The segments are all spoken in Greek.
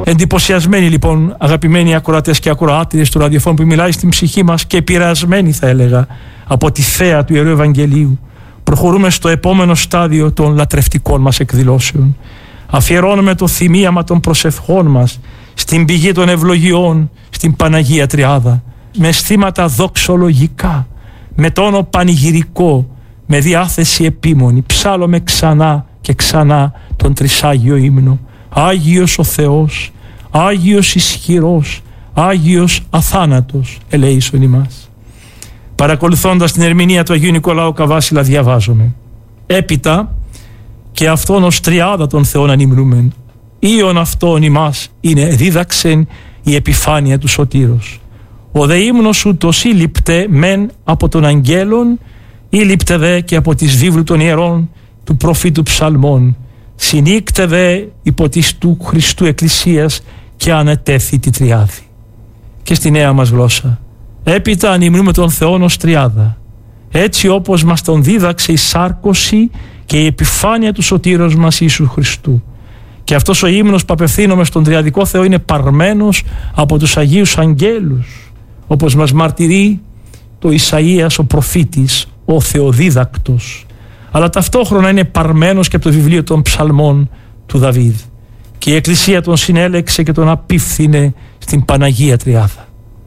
Εντυπωσιασμένοι λοιπόν, αγαπημένοι ακροατές και ακροάτριες του ραδιοφώνου, που μιλάει στην ψυχή μας, και επηρεασμένοι, θα έλεγα, από τη θέα του Ιερού Ευαγγελίου, προχωρούμε στο επόμενο στάδιο των λατρευτικών μας εκδηλώσεων. Αφιερώνουμε το θυμίαμα των προσευχών μας στην πηγή των ευλογιών, στην Παναγία Τριάδα, με αισθήματα δοξολογικά, με τόνο πανηγυρικό, με διάθεση επίμονη. Ψάλλουμε ξανά και ξανά τον τρισάγιο ύμνο. Άγιος ο Θεός, Άγιος ισχυρός, Άγιος αθάνατος ελέησον ημάς. Παρακολουθώντας την ερμηνεία του Αγίου Νικολάου Καβάσιλα, διαβάζομαι: έπειτα και αυτόν ως τριάδα των Θεών ανυμνούμεν, Ήον αυτόν ημάς είναι δίδαξεν η επιφάνεια του σωτήρος. Ο δε ύμνος ούτως ή λειπτέ μεν από των αγγέλων, ή λειπτέ δε και από τις βίβλου των ιερών του προφήτου ψαλμών, συνήκτε δε υπό της του Χριστού Εκκλησίας και ανετέθη τη τριάδη. Και στη νέα μας γλώσσα: έπειτα ανυμνούμε τον Θεόν ως τριάδα, έτσι όπως μας τον δίδαξε η σάρκωση και η επιφάνεια του σωτήρος μας Ιησού Χριστού. Και αυτός ο ύμνος που απευθύνομαι στον τριαδικό Θεό είναι παρμένος από τους Αγίους Αγγέλους, όπως μας μαρτυρεί το Ισαΐας ο προφήτης, ο Θεοδίδακτος, αλλά ταυτόχρονα είναι παρμένος και από το βιβλίο των ψαλμών του Δαβίδ. Και η Εκκλησία τον συνέλεξε και τον απίφθινε στην Παναγία Τριάδα.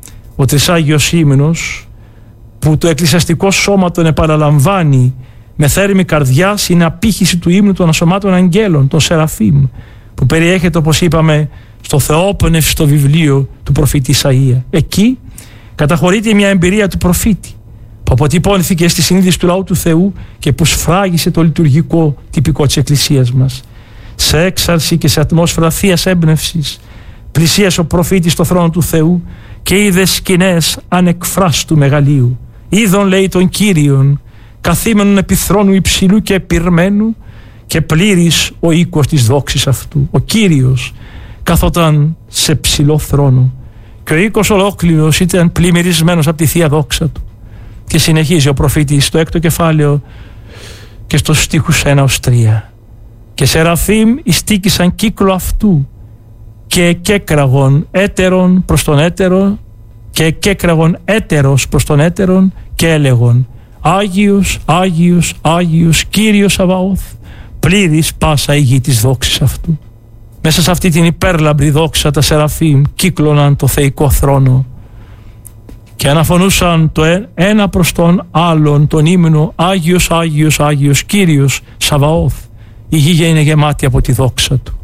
Ο Τρισάγιος ύμνος, που το εκκλησιαστικό σώμα τον επαναλαμβάνει με θέρμη καρδιάς, είναι απήχηση του ύμνου των ασωμάτων αγγέλων, των Σεραφείμ, που περιέχεται, όπως είπαμε, στο θεόπνευστο βιβλίο του προφήτη Ισαΐα. Εκεί καταχωρείται μια εμπειρία του προφήτη, που αποτυπώνθηκε στη συνείδηση του λαού του Θεού και που σφράγισε το λειτουργικό τυπικό της Εκκλησίας μας. Σε έξαρση και σε ατμόσφαιρα θείας έμπνευσης πλησίασε ο προφήτης στο θρόνο του Θεού και είδε σκηνές ανεκφράστου μεγαλείου. Είδον, λέει, τον Κύριον καθήμενον επί θρόνου υψηλού και επειρμένου, και πλήρης ο οίκος της δόξης αυτού. Ο Κύριος καθόταν σε ψηλό θρόνο και ο οίκος ολόκληρος ήταν πλημμυρισμένος από τη Θεία Δόξα του. Και συνεχίζει ο προφήτης στο 6ο κεφάλαιο και στους στίχους 1-3. Και Σεραφείμ ειστίκησαν κύκλο αυτού και εκέκραγον έτερον προς τον έτερο και εκέκραγον έτερος προς τον έτερον και έλεγον: Άγιος, Άγιος, Άγιος, Κύριος Σαβαώθ, πλήρης πάσα η γη της δόξης αυτού. Μέσα σε αυτή την υπέρλαμπρη δόξα τα Σεραφείμ κύκλωναν το θεϊκό θρόνο και αναφωνούσαν το ένα προς τον άλλον τον ύμνο Άγιος, Άγιος, Άγιος, Κύριος Σαβαώθ. Η γη είναι γεμάτη από τη δόξα του.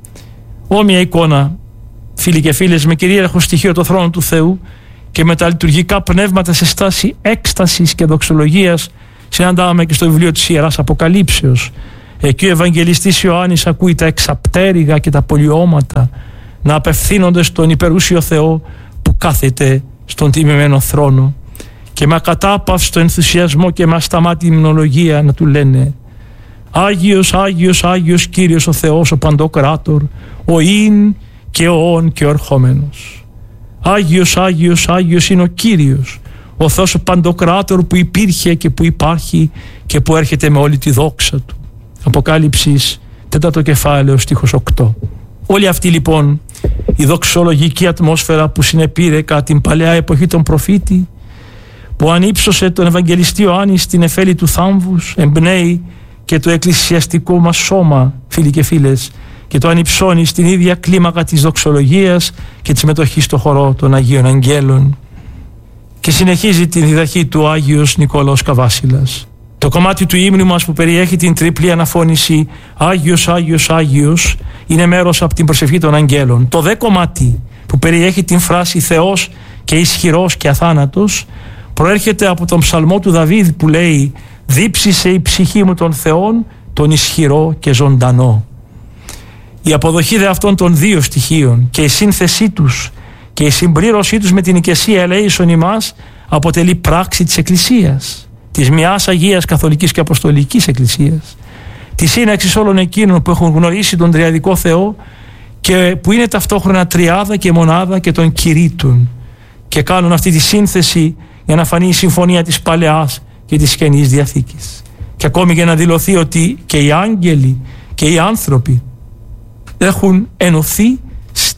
Όμοια εικόνα, φίλοι και φίλες, με κυρίαρχο στοιχείο το θρόνο του Θεού και με τα λειτουργικά πνεύματα σε στάση έκστασης και δοξολογίας συναντάμε και στο βιβλίο της Ιεράς Αποκαλύψεως. Εκεί ο Ευαγγελιστής Ιωάννης ακούει τα εξαπτέρυγα και τα πολιώματα να απευθύνονται στον υπερούσιο Θεό που κάθεται στον τιμημένο θρόνο, και με ακατάπαυστο ενθουσιασμό και με ασταμάτη μνολογία να του λένε: Άγιος, Άγιος, Άγιος Κύριος ο Θεός ο Παντοκράτορ, ο Ιν και ο Ον και ο ερχόμενος. Άγιος, Άγιος, Άγιος είναι ο Κύριος, ο Θεός ο Παντοκράτορ, που υπήρχε και που υπάρχει και που έρχεται με όλη τη δόξα του. Αποκάλυψης 4ο κεφάλαιο στίχος 8. Όλη αυτή λοιπόν η δοξολογική ατμόσφαιρα που συνεπήρε κατά την παλαιά εποχή των προφήτη, που ανύψωσε τον Ευαγγελιστή Ιωάννη στην εφέλη του θάμβους, εμπνέει και το εκκλησιαστικό μας σώμα, φίλοι και φίλες, και το ανυψώνει στην ίδια κλίμακα της δοξολογίας και της συμμετοχής στο χορό των Αγίων Αγγέλων. Και συνεχίζει την διδαχή του Άγιος Νικόλαος Καβάσιλας. Το κομμάτι του ύμνου μας που περιέχει την τριπλή αναφώνηση Άγιος, Άγιος, Άγιος είναι μέρος από την προσευχή των αγγέλων. Το δε κομμάτι που περιέχει την φράση Θεός και ισχυρός και αθάνατος προέρχεται από τον ψαλμό του Δαβίδ που λέει «Δίψησε η ψυχή μου τον Θεόν, τον ισχυρό και ζωντανό». Η αποδοχή δε αυτών των δύο στοιχείων και η σύνθεσή τους και η συμπλήρωσή τους με την οικεσία ελέησον ημάς αποτελεί πράξη της Εκκλησίας, της μιας Αγίας Καθολικής και Αποστολικής Εκκλησίας, τη σύναξης όλων εκείνων που έχουν γνωρίσει τον Τριαδικό Θεό και που είναι ταυτόχρονα τριάδα και μονάδα και των κηρύττων, και κάνουν αυτή τη σύνθεση για να φανεί η συμφωνία της Παλαιάς και της Καινής Διαθήκης, και ακόμη για να δηλωθεί ότι και οι άγγελοι και οι άνθρωποι έχουν ενωθεί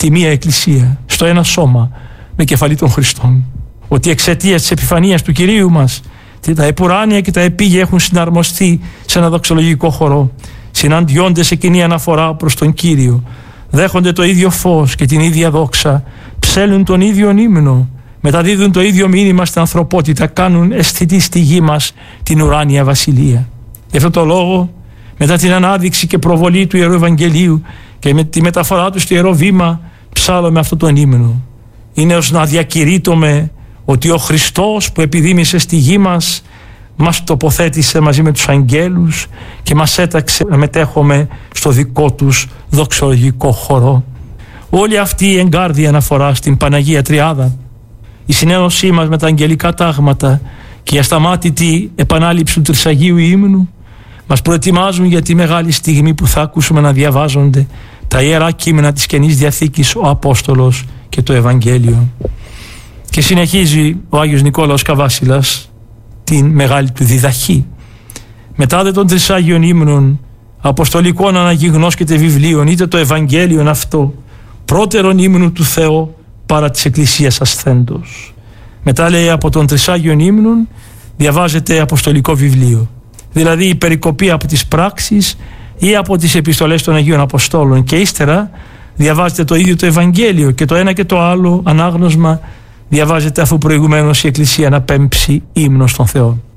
στη μία εκκλησία, στο ένα σώμα, με κεφαλή των Χριστών. Ότι εξαιτίας της επιφανείας του Κυρίου μας, τα επουράνια και τα επίγεια έχουν συναρμοστεί σε ένα δοξολογικό χορό, συναντιόνται σε κοινή αναφορά προς τον Κύριο, δέχονται το ίδιο φως και την ίδια δόξα, ψέλνουν τον ίδιο ύμνο, μεταδίδουν το ίδιο μήνυμα στην ανθρωπότητα, κάνουν αισθητή στη γη μας την ουράνια βασιλεία. Γι' αυτό το λόγο, μετά την ανάδειξη και προβολή του Ιερού Ευαγγελίου και με τη μεταφορά του στο Ιερό Βήμα, ψάλλουμε αυτό τον ύμνο. Είναι ως να διακηρύττουμε ότι ο Χριστός που επιδήμησε στη γη μας τοποθέτησε μαζί με τους αγγέλους και μας έταξε να μετέχουμε στο δικό τους δοξολογικό χορό. Όλη αυτή η εγκάρδια αναφορά στην Παναγία Τριάδα, η συνένωσή μας με τα αγγελικά τάγματα και η ασταμάτητη επανάληψη του Τρισαγίου ύμνου μας προετοιμάζουν για τη μεγάλη στιγμή που θα ακούσουμε να διαβάζονται τα Ιερά Κείμενα της Καινής Διαθήκης, ο Απόστολος και το Ευαγγέλιο. Και συνεχίζει ο Άγιος Νικόλαος Καβάσιλας την μεγάλη του διδαχή. Μετά δε των Τρισάγιων ύμνων, αποστολικών αναγιγνώσκεται βιβλίων, είτε το Ευαγγέλιον αυτό, πρώτερον ύμνου του Θεού παρά της Εκκλησίας ασθέντος. Μετά λέει από των Τρισάγιων ύμνων διαβάζεται αποστολικό βιβλίο. Δηλαδή η περικοπή από τις πράξεις ή από τις επιστολές των Αγίων Αποστόλων, και ύστερα διαβάζεται το ίδιο το Ευαγγέλιο και το ένα και το άλλο ανάγνωσμα διαβάζεται αφού προηγουμένως η Εκκλησία αναπέμψει ύμνο στον Θεό.